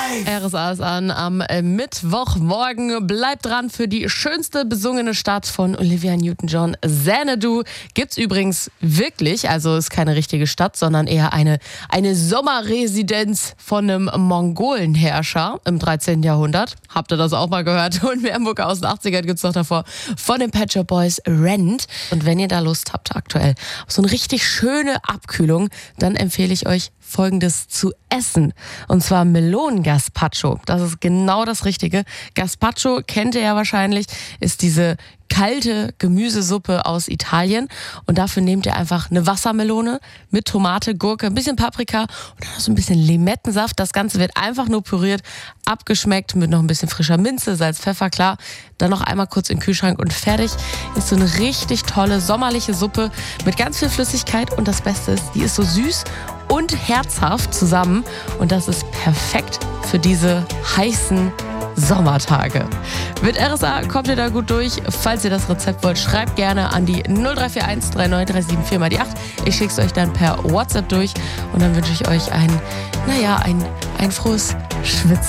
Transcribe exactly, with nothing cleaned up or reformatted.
R S A ist an am äh, Mittwochmorgen. Bleibt dran für die schönste besungene Stadt von Olivia Newton-John, Xanadu. Gibt's übrigens wirklich, also ist keine richtige Stadt, sondern eher eine, eine Sommerresidenz von einem Mongolenherrscher im dreizehnten Jahrhundert. Habt ihr das auch mal gehört? Und in Hamburg aus den achtzigern gibt's noch davor von den Pet Shop Boys Rent. Und wenn ihr da Lust habt aktuell auf so eine richtig schöne Abkühlung, dann empfehle ich euch Folgendes zu essen. Und zwar Melonen-Gazpacho. Das ist genau das Richtige. Gazpacho kennt ihr ja wahrscheinlich, ist diese kalte Gemüsesuppe aus Italien. Und dafür nehmt ihr einfach eine Wassermelone mit Tomate, Gurke, ein bisschen Paprika und dann noch so ein bisschen Limettensaft. Das Ganze wird einfach nur püriert, abgeschmeckt mit noch ein bisschen frischer Minze, Salz, Pfeffer, klar. Dann noch einmal kurz in den Kühlschrank und fertig. Ist so eine richtig tolle sommerliche Suppe mit ganz viel Flüssigkeit. Und das Beste ist, die ist so süß und herzhaft zusammen. Und das ist perfekt für diese heißen Sommertage. Mit R S A kommt ihr da gut durch. Falls ihr das Rezept wollt, schreibt gerne an die null drei vier eins drei neun drei sieben vier mal die acht. Ich schicke es euch dann per WhatsApp durch und dann wünsche ich euch ein, naja, ein, ein frohes Schwitzen.